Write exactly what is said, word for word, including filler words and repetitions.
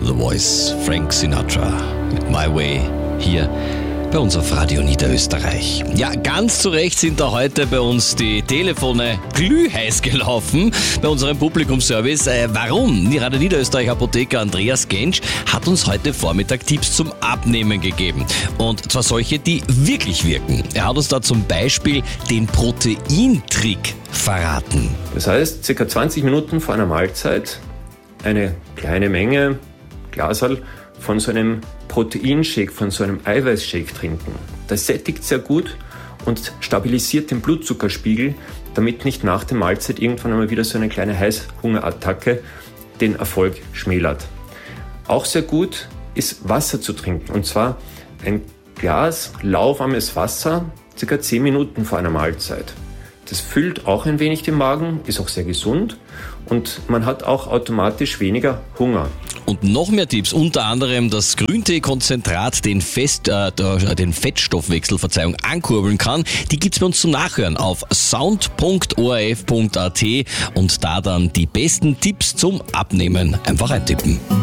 The Voice, Frank Sinatra mit My Way hier bei uns auf Radio Niederösterreich. Ja, ganz zu Recht sind da heute bei uns die Telefone glühheiß gelaufen bei unserem Publikumsservice. Äh, warum? Die Radio Niederösterreich Apotheker Andreas Gensch hat uns heute Vormittag Tipps zum Abnehmen gegeben. Und zwar solche, die wirklich wirken. Er hat uns da zum Beispiel den Proteintrick verraten. Das heißt, circa zwanzig Minuten vor einer Mahlzeit eine kleine Menge, Glaserl, von so einem Proteinshake, von so einem Eiweißshake trinken. Das sättigt sehr gut und stabilisiert den Blutzuckerspiegel, damit nicht nach der Mahlzeit irgendwann einmal wieder so eine kleine Heißhungerattacke den Erfolg schmälert. Auch sehr gut ist Wasser zu trinken, und zwar ein Glas lauwarmes Wasser, circa zehn Minuten vor einer Mahlzeit. Das füllt auch ein wenig den Magen, ist auch sehr gesund und man hat auch automatisch weniger Hunger. Und noch mehr Tipps, unter anderem das Grünteekonzentrat den, Fest, äh, den Fettstoffwechsel Verzeihung, ankurbeln kann. Die gibt's bei uns zum Nachhören auf sound punkt o r f punkt a t und da dann die besten Tipps zum Abnehmen einfach eintippen.